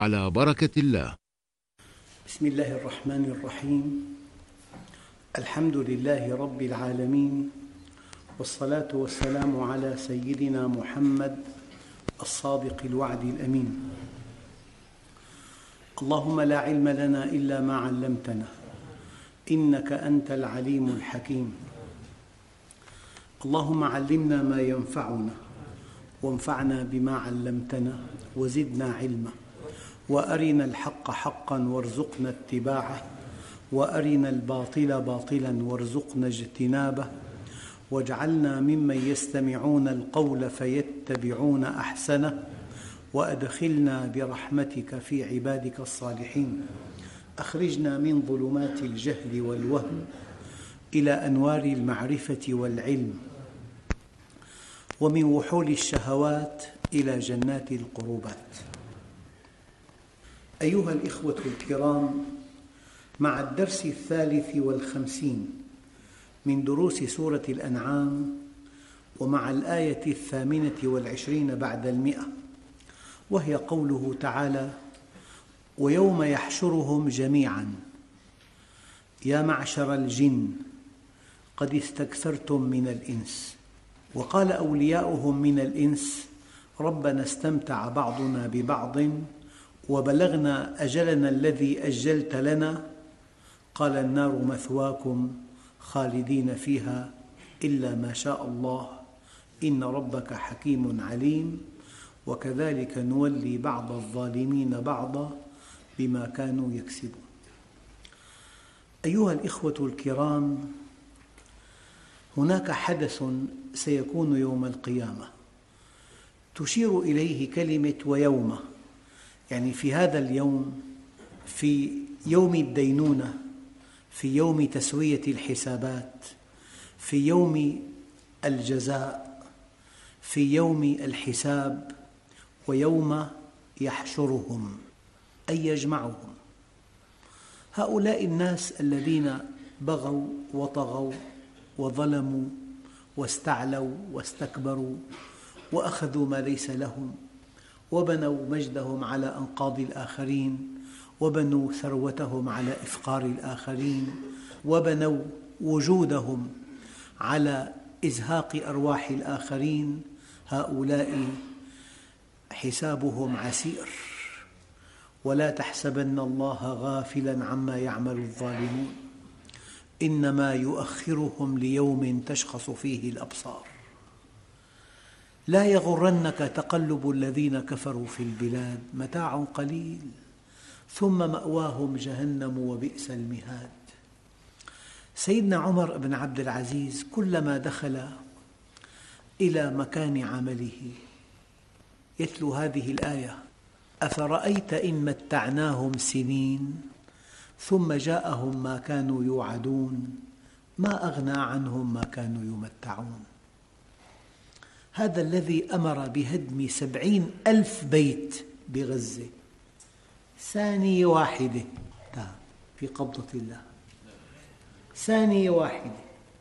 على بركة الله. بسم الله الرحمن الرحيم. الحمد لله رب العالمين، والصلاة والسلام على سيدنا محمد الصادق الوعد الأمين. اللهم لا علم لنا إلا ما علمتنا، إنك أنت العليم الحكيم. اللهم علمنا ما ينفعنا، وانفعنا بما علمتنا، وزدنا علما، وأرنا الحق حقا وارزقنا اتباعه، وأرنا الباطل باطلا وارزقنا اجتنابه، واجعلنا ممن يستمعون القول فيتبعون أحسنه، وأدخلنا برحمتك في عبادك الصالحين. أخرجنا من ظلمات الجهل والوهم إلى أنوار المعرفة والعلم، ومن وحول الشهوات إلى جنات القربات. أيها الإخوة الكرام، مع الدرس 53 من دروس سورة الأنعام، ومع الآية 28 بعد 100، وهي قوله تعالى: ويوم يحشرهم جميعا يا معشر الجن قد استكثرتم من الإنس. وقال أولياؤهم من الإنس: ربنا استمتع بعضنا ببعض وبلغنا أجلنا الذي أجلت لنا، قال النار مثواكم خالدين فيها إلا ما شاء الله إن ربك حكيم عليم، وكذلك نولي بعض الظالمين بعضا بما كانوا يكسبون. أيها الإخوة الكرام، هناك حدث سيكون يوم القيامة تشير إليه كلمة ويوم، يعني في هذا اليوم، في يوم الدينونة، في يوم تسوية الحسابات، في يوم الجزاء، في يوم الحساب، ويوم يحشرهم أي يجمعهم. هؤلاء الناس الذين بغوا وطغوا وظلموا واستعلوا واستكبروا وأخذوا ما ليس لهم، وبنوا مجدهم على أنقاض الآخرين، وبنوا ثروتهم على إفقار الآخرين، وبنوا وجودهم على إزهاق أرواح الآخرين. هؤلاء حسابهم عسير، ولا تحسبن الله غافلاً عما يعمل الظالمون، إنما يؤخرهم ليوم تشخص فيه الأبصار. لا يغرنك تقلب الذين كفروا في البلاد، متاع قليل ثم مأواهم جهنم وبئس المهاد. سيدنا عمر بن عبد العزيز كلما دخل إلى مكان عمله يتلو هذه الآية: أفرأيت إن متعناهم سنين ثم جاءهم ما كانوا يوعدون ما أغنى عنهم ما كانوا يمتعون. هذا الذي أمر بهدم 70,000 بيت بغزة ثانية واحدة في قبضة الله، ثانية واحدة.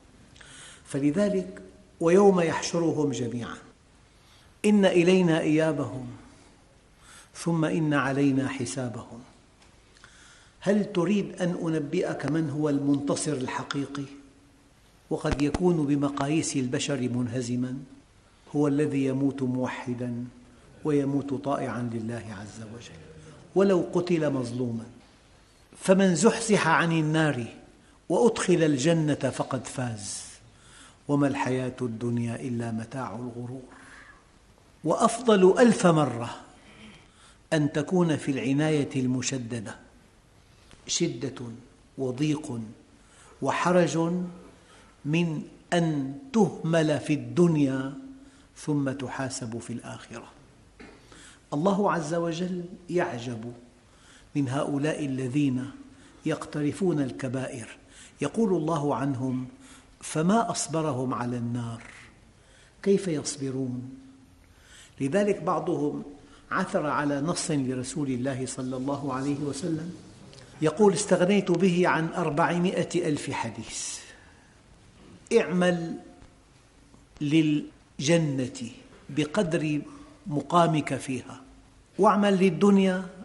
فلذلك ويوم يحشرهم جميعا إن إلينا إيابهم ثم إن علينا حسابهم. هل تريد أن أنبئك من هو المنتصر الحقيقي؟ وقد يكون بمقاييس البشر منهزماً. هو الذي يموت موحداً ويموت طائعاً لله عز وجل ولو قتل مظلوماً. فمن زحزح عن النار وأدخل الجنة فقد فاز، وما الحياة الدنيا إلا متاع الغرور. وأفضل 1000 مرة أن تكون في العناية المشددة، شدة وضيق وحرج، من أن تهمل في الدنيا ثم تحاسب في الآخرة. الله عز وجل يعجب من هؤلاء الذين يقترفون الكبائر. يقول الله عنهم: فما أصبرهم على النار كيف يصبرون؟ لذلك بعضهم عثر على نص لرسول الله صلى الله عليه وسلم يقول: استغنيت به عن 400,000 حديث. اعمل للجنة بقدر مقامك فيها، واعمل للدنيا